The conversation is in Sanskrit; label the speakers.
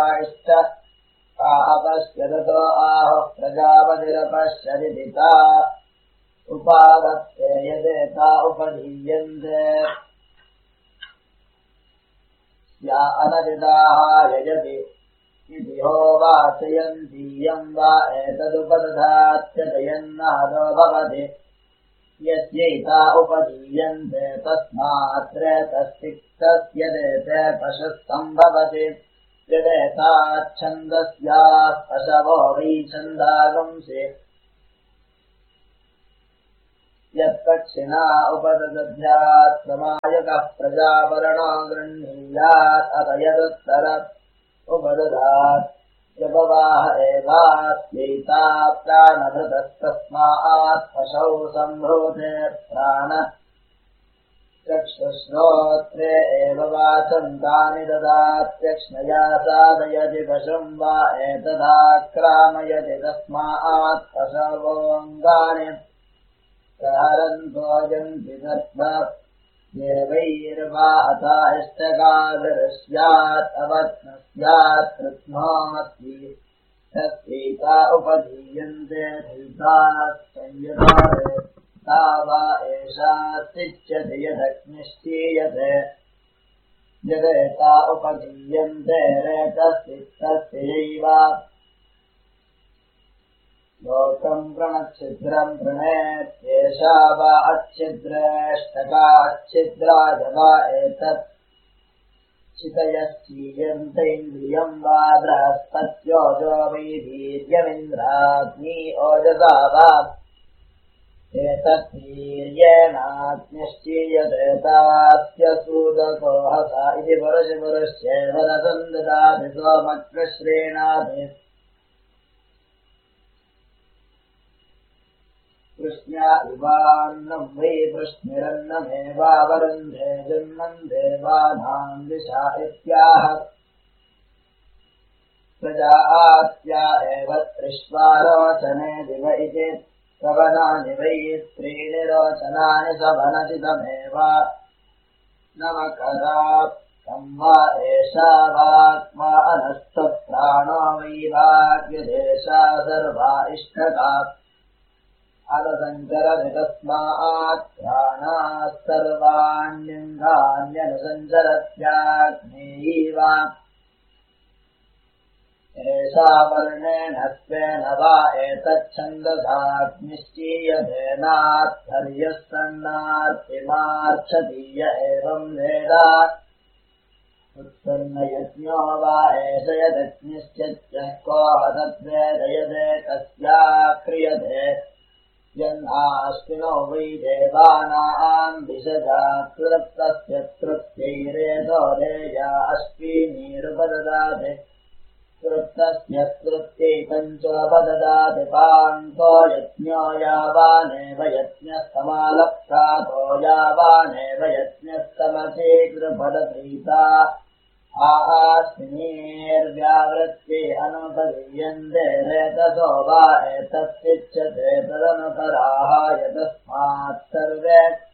Speaker 1: अपश्यतो आहुः प्रजापतिरपश्यदिता उपादत्ते यदेता उपधीयन्ते या अनदिदाः यजति इति होवाचयन्तीयं वा एतदुपदधात्यदयन्नादो भवति यस्यैता उपधीयन्ते तस्मात्रेतस्तिक्तस्यदेते पशुः सम्भवति यदेताच्छन्दस्याः पशवो वै छन्दागंसि यत्पक्षिणा उपददध्यात् समायकः प्रजावरणो गृह्णीयात् अथ यदुत्तर उपददात् यपवाह एवास्यैता प्राणभृतस्तस्मात् पशौ सम्भूते प्राण चक्षुश्रोत्रे एव वाचन्तानि ददात्यक्ष्णया साधयति पशुं वा एतदाक्रामयति तस्मात् पशवोऽङ्गानि प्रहरन्त्वजन्ति देवैर्वा अथा इष्टकाभिरस्यात् अवत्नस्यात् कृत्नोऽस्ति तस्यैता उपधीयन्ते धृताः संयुतारे ता वा एषास्तिच्यते यदग्निश्चीयते यदेता उपधीयन्ते रेतस्तिक्तस्यैव लोकम् प्रणच्छिद्रम् प्रणेत्येषा वा अच्छिद्रेष्टका अच्छिद्राय वा एतत् चितयश्चीयन्तेन्द्रियम् वा बृहस्पत्योजो वै वीर्यमिन्द्राग्नी ओजसा वा एतद्वीर्येणाग्निश्चीयते तास्य सूदको हसा इति पुरुषपुरुष्येव रसम् ददाति सोमग्रश्रेणाति कृष्ण्या इवान्नम् वै वृष्णिरन्नमेवावरुन्धे जन्मन् देवानाम् दिशा इत्याह प्रजा आत्या एव त्रिष्वारोचने दिव इति सवनानि वै त्रीणि रोचनानि सवनचितमेव नवकराप्तम् वा एषा वाक्मा अनस्तु प्राणो वै वाक्यदेशा सर्वा इष्टका अदसञ्चरति तस्मात् प्राणाः सर्वाण्यङ्गान्यनुसञ्चरत्याग्नेयैव एषा वर्णेन स्वेन वा एतच्छन्दसाग्निश्चीयते नार्थर्यः सन्नार्तिमार्च्छतीय एवं वेद उत्सन्नयज्ञो वा एष यदग्निश्चित्यः को तद्वेदयते कस्या क्रियते यन्नाश्विनो वै देवानाम् दिशजा तृप्तस्य तृप्त्यैरेतो रेया अश्विनीरुपददाति तृप्तस्य तृप्त्यै पञ्चोपददाति पान्तो यज्ञो यावानेव यज्ञस्तमालप्सातो यावानेव यज्ञस्तमचीकृपदप्रीता आश्विनीर्व्यावृत्ति अनुपदीयन्ते रेतसो वा एतस्तिच्यते तदनुपराहाय तस्मात् सर्वे